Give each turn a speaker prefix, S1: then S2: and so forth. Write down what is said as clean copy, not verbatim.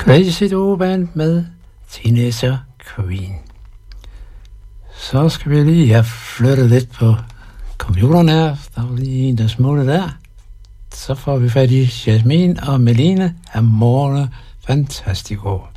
S1: Crazy Duo Band med Teenager Queen. Så skal vi lige have flyttet lidt på computeren her. Der var lige en, der smuttede der. Så får vi fat i Jasmine og Melina Amore Fantastico.